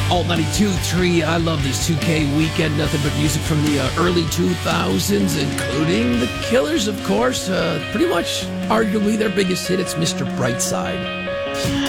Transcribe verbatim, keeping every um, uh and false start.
Alt ninety-two point three, I love this two K weekend. Nothing but music from the uh, early two thousands, including The Killers, of course. Uh, pretty much, arguably, their biggest hit. It's Mister Brightside.